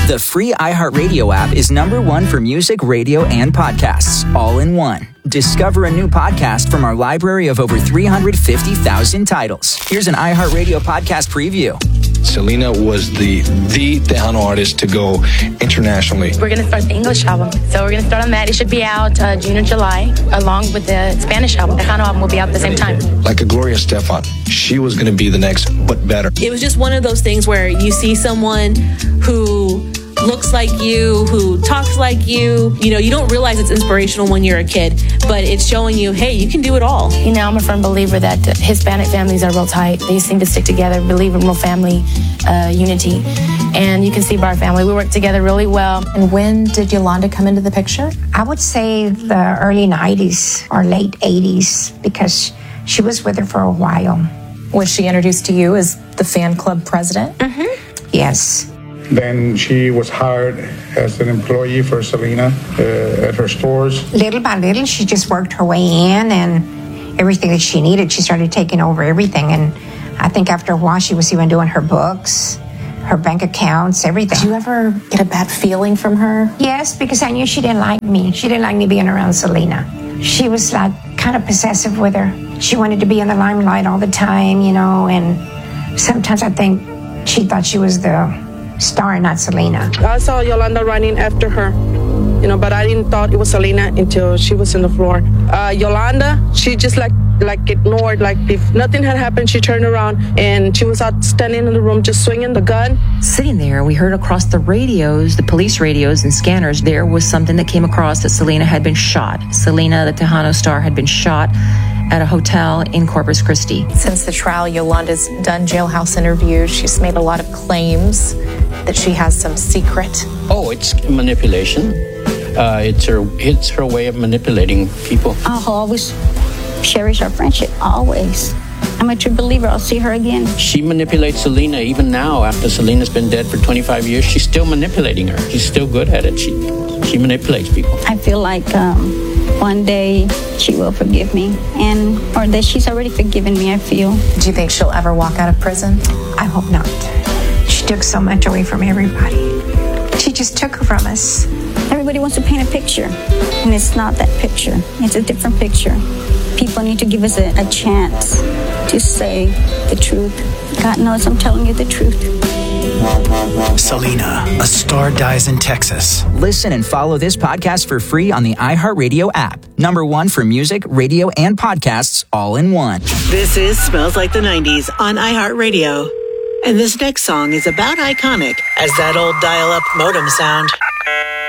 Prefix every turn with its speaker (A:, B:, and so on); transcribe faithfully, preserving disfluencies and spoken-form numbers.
A: The free iHeartRadio app is number one for music, radio, and podcasts, all in one. Discover a new podcast from our library of over three hundred fifty thousand titles. Here's an iHeartRadio podcast preview.
B: Selena was the the Tejano artist to go internationally.
C: We're going to start the English album. So we're going to start on that. It should be out uh, June or July, along with the Spanish album. The Tejano album will be out at the same time.
B: Like a Gloria Estefan. She was going to be the next, but better.
D: It was just one of those things where you see someone who looks like you, who talks like you. You know, you don't realize it's inspirational when you're a kid, but it's showing you, hey, you can do it all.
C: You know, I'm a firm believer that Hispanic families are real tight. They seem to stick together, believe in real family uh, unity. And you can see by our family, we work together really well.
E: And when did Yolanda come into the picture?
F: I would say the early nineties or late eighties, because she was with her for a while.
E: Was she introduced to you as the fan club president?
F: Mm-hmm. Yes.
G: Then she was hired as an employee for Selena uh, at her stores.
F: Little by little, she just worked her way in, and everything that she needed, she started taking over everything. And I think after a while, she was even doing her books, her bank accounts, everything.
E: Did you ever get a bad feeling from her?
F: Yes, because I knew she didn't like me. She didn't like me being around Selena. She was like kind of possessive with her. She wanted to be in the limelight all the time, you know, and sometimes I think she thought she was the star, not Selena.
H: I saw Yolanda running after her, you know, but I didn't thought it was Selena until she was on the floor. Uh, Yolanda, she just like like ignored, like if nothing had happened, she turned around and she was out standing in the room just swinging the gun.
I: Sitting there, we heard across the radios, the police radios and scanners, there was something that came across that Selena had been shot. Selena, the Tejano star, had been shot at a hotel in Corpus Christi.
E: Since the trial, Yolanda's done jailhouse interviews. She's made a lot of claims that she has some secret.
J: Oh, it's manipulation. Uh, it's her it's her way of manipulating people.
K: I'll always cherish our friendship, always. I'm a true believer. I'll see her again.
J: She manipulates Selena even now. After Selena's been dead for twenty-five years, she's still manipulating her. She's still good at it. She she manipulates people.
K: I feel like um, one day she will forgive me, and or that she's already forgiven me, I feel.
E: Do you think she'll ever walk out of prison?
F: I hope not. She took so much away from everybody. She just took her from us.
K: Everybody wants to paint a picture, and it's not that picture. It's a different picture. People need to give us a, a chance to say the truth. God knows I'm telling you the truth.
L: Selena, a star dies in Texas.
A: Listen and follow this podcast for free on the iHeartRadio app. Number one for music, radio, and podcasts, all in one.
M: This is Smells Like the nineties on iHeartRadio. And this next song is about iconic as that old dial-up modem sound.